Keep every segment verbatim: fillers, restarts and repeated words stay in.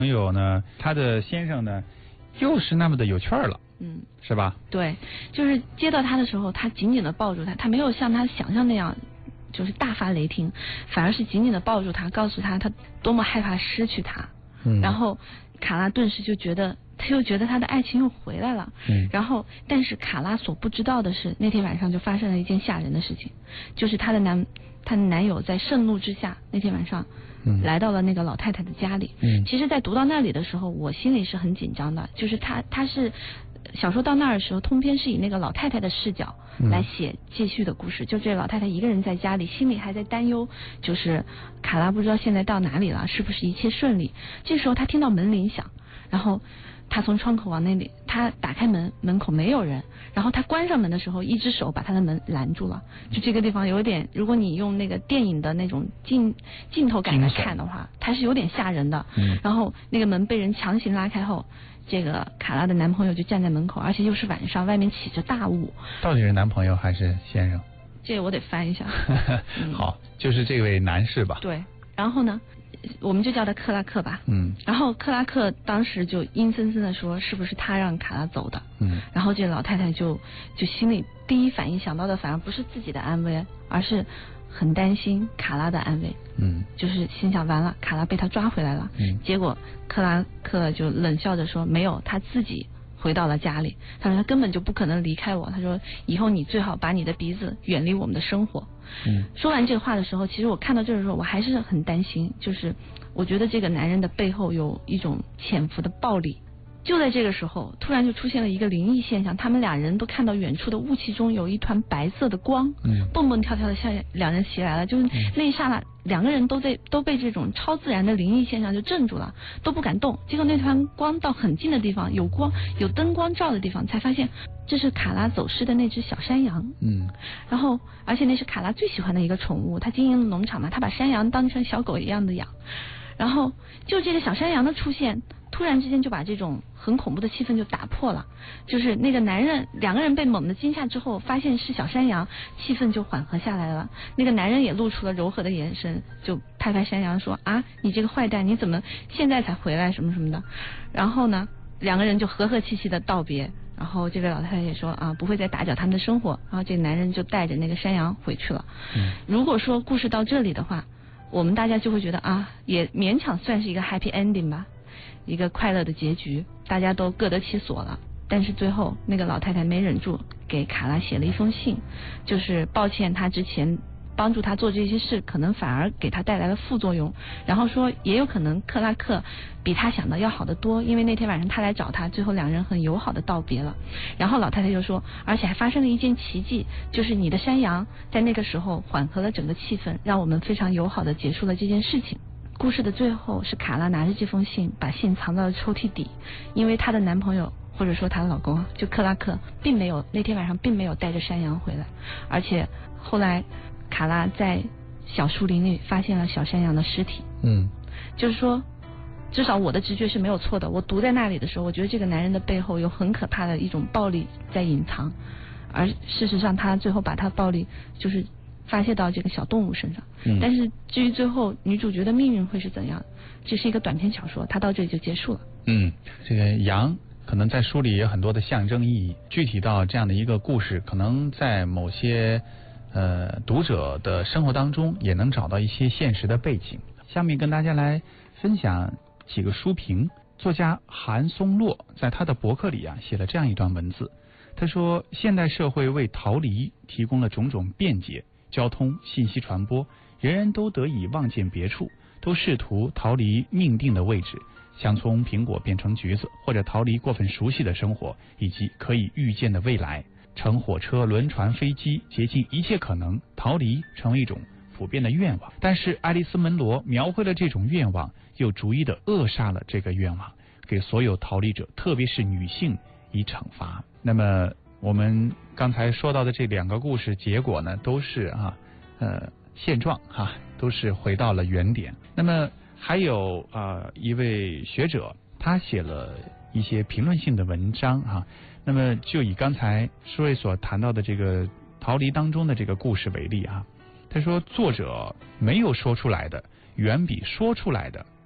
朋友呢，他的先生呢，又是那么的有趣儿了， 嗯， 是吧？ 对，就是接到他的时候，他紧紧的抱住他，他没有像他想象那样，就是大发雷霆，反而是紧紧的抱住他，告诉他他多么害怕失去他。嗯，然后卡拉顿时就觉得，他又觉得他的爱情又回来了。嗯，然后但是卡拉所不知道的是，那天晚上就发生了一件吓人的事情，就是她的男她的男友在盛怒之下，那天晚上。嗯，来到了那个老太太的家里。嗯，其实，在读到那里的时候，我心里是很紧张的。就是他，他是小说到那儿的时候，通篇是以那个老太太的视角来写继续的故事。嗯、就这老太太一个人在家里，心里还在担忧，就是卡拉不知道现在到哪里了，是不是一切顺利？这时候，他听到门铃响，然后他从窗口往那里，他打开门，门口没有人。然后他关上门的时候，一只手把他的门拦住了。就这个地方有点，如果你用那个电影的那种镜镜头感来看的话，它是有点吓人的。嗯。然后那个门被人强行拉开后，这个卡拉的男朋友就站在门口，而且又是晚上，外面起着大雾。 到底是男朋友还是先生？ 这个我得翻一下。 嗯、好，就是这位男士吧。 对。然后呢？我们就叫他克拉克吧。嗯。然后克拉克当时就阴森森的说：“是不是他让卡拉走的？”嗯。然后这老太太就就心里第一反应想到的反而不是自己的安危，而是很担心卡拉的安危。嗯。就是心想完了，卡拉被他抓回来了。嗯。结果克拉克就冷笑着说：“没有，他自己回到了家里。他说他根本就不可能离开我。他说以后你最好把你的鼻子远离我们的生活。”嗯，说完这个话的时候，其实我看到这个时候，我还是很担心，就是我觉得这个男人的背后有一种潜伏的暴力。就在这个时候，突然就出现了一个灵异现象，他们俩人都看到远处的雾气中有一团白色的光，嗯，蹦蹦跳跳的向两人袭来了。就是那一刹那，两个人都在都被这种超自然的灵异现象就镇住了，都不敢动。结果那团光到很近的地方，有光有灯光照的地方，才发现这是卡拉走失的那只小山羊。嗯，然后而且那是卡拉最喜欢的一个宠物，他经营农场嘛，他把山羊当成小狗一样的养。然后就这个小山羊的出现，突然之间就把这种很恐怖的气氛就打破了。就是那个男人，两个人被猛地惊吓之后，发现是小山羊，气氛就缓和下来了。那个男人也露出了柔和的眼神，就拍拍山羊说：“啊，你这个坏蛋，你怎么现在才回来？什么什么的。”然后呢，两个人就和和气气的道别。然后这位老太太也说：“啊，不会再打搅他们的生活。”然后这个男人就带着那个山羊回去了。嗯，如果说故事到这里的话，我们大家就会觉得啊，也勉强算是一个 happy ending 吧，一个快乐的结局，大家都各得其所了。但是最后那个老太太没忍住，给卡拉写了一封信，就是抱歉她之前帮助她做这些事，可能反而给她带来了副作用。然后说也有可能克拉克比她想的要好得多，因为那天晚上她来找他，最后两人很友好的道别了。然后老太太就说，而且还发生了一件奇迹，就是你的山羊在那个时候缓和了整个气氛，让我们非常友好的结束了这件事情。故事的最后是卡拉拿着这封信，把信藏到了抽屉底，因为她的男朋友或者说她的老公就克拉克并没有那天晚上并没有带着山羊回来，而且后来卡拉在小树林里发现了小山羊的尸体。嗯，就是说至少我的直觉是没有错的，我读在那里的时候，我觉得这个男人的背后有很可怕的一种暴力在隐藏，而事实上他最后把他暴力就是发泄到这个小动物身上。嗯，但是至于最后女主角的命运会是怎样，这是一个短篇小说，它到这里就结束了。嗯， 这个羊可能在书里有很多的象征意义，具体到这样的一个故事，可能在某些呃读者的生活当中也能找到一些现实的背景。下面跟大家来分享几个书评。作家韩松洛在他的博客里啊写了这样一段文字，他说：现代社会为逃离提供了种种便捷，交通、信息传播，人人都得以望见别处，都试图逃离命定的位置，想从苹果变成橘子，或者逃离过分熟悉的生活以及可以预见的未来。乘火车、轮船、飞机，竭尽一切可能，逃离成为一种普遍的愿望。但是爱丽丝门罗描绘了这种愿望，又逐一的扼杀了这个愿望，给所有逃离者，特别是女性以惩罚。那么我们刚才说到的这两个故事结果呢，都是啊呃现状哈、啊，都是回到了原点。那么还有啊、呃、一位学者，他写了一些评论性的文章哈、啊。那么就以刚才舒瑞所谈到的这个逃离当中的这个故事为例啊，他说作者没有说出来的远比说出来的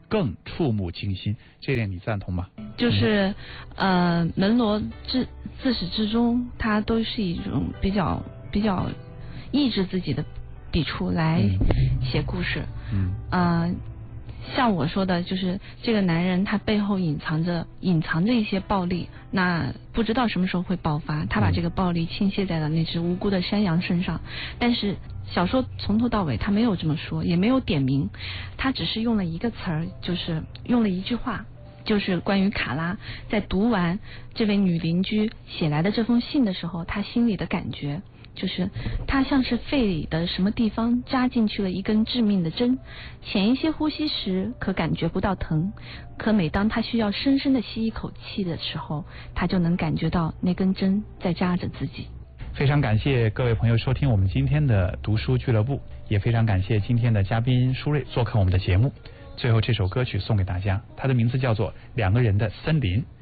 更触目惊心，这点你赞同吗？ 就是，呃，门罗自自始至终，他都是一种比较比较抑制自己的笔触来写故事。嗯。呃，像我说的，就是这个男人他背后隐藏着隐藏着一些暴力，那不知道什么时候会爆发，他把这个暴力倾泻在了那只无辜的山羊身上，但是小说从头到尾他没有这么说，也没有点名，他只是用了一个词儿，就是用了一句话，就是关于卡拉在读完这位女邻居写来的这封信的时候，他心里的感觉，就是他像是肺里的什么地方扎进去了一根致命的针，浅一些呼吸时可感觉不到疼，可每当他需要深深的吸一口气的时候，他就能感觉到那根针在扎着自己。 非常感谢各位朋友收听我们今天的读书俱乐部，也非常感谢今天的嘉宾舒瑞做客我们的节目。最后这首歌曲送给大家，它的名字叫做《两个人的森林》。